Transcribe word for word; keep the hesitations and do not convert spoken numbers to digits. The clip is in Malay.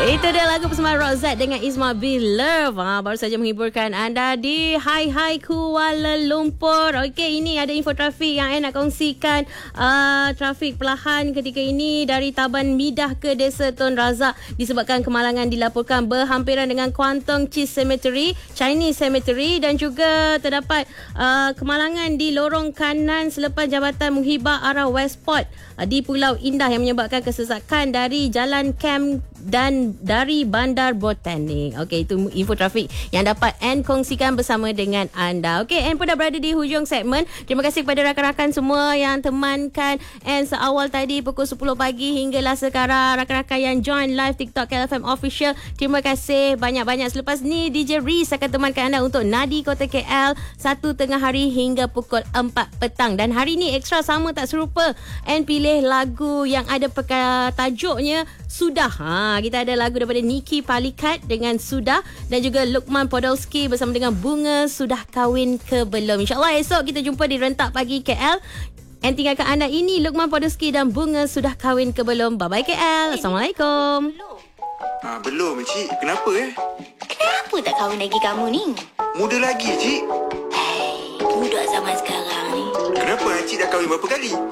Itu dia lagu bersama Roxette dengan Isma Be Love. Ha, baru saja menghiburkan anda di Hai Hai Kuala Lumpur. Okey, ini ada info trafik yang saya nak kongsikan. Uh, trafik perlahan ketika ini dari Taban Midah ke Desa Tun Razak disebabkan kemalangan dilaporkan berhampiran dengan Kuantung Cheese Cemetery, Chinese Cemetery, dan juga terdapat uh, kemalangan di lorong kanan selepas Jabatan Muhibah arah Westport uh, di Pulau Indah yang menyebabkan kesesakan dari Jalan Camp dan dari Bandar Botanik. Okey, itu info trafik yang dapat Ann kongsikan bersama dengan anda. Okey, Ann pun dah berada di hujung segmen. Terima kasih kepada rakan-rakan semua yang temankan Ann seawal tadi pukul sepuluh pagi hinggalah sekarang. Rakan-rakan yang join live TikTok K L F M Official, terima kasih banyak-banyak. Selepas ni D J Riz akan temankan anda untuk Nadi Kota K L satu tengah hari hingga pukul empat petang. Dan hari ni ekstra sama tak serupa. Ann pilih lagu yang ada perkara tajuknya Sudah. Ha, kita ada lagu daripada Niki Palikat dengan Sudah, dan juga Lukman Podolski bersama dengan Bunga Sudah Kahwin ke Belum. InsyaAllah esok kita jumpa di Rentak Pagi K L. And tinggalkan anda ini Lukman Podolski dan Bunga Sudah Kahwin ke Belum. Bye-bye K L. Assalamualaikum. Ah, belum, Cik. Kenapa eh? Kenapa tak kahwin lagi kamu ni? Muda lagi, Cik. Hei, budak zaman sekarang ni. Kenapa Cik dah kahwin berapa kali?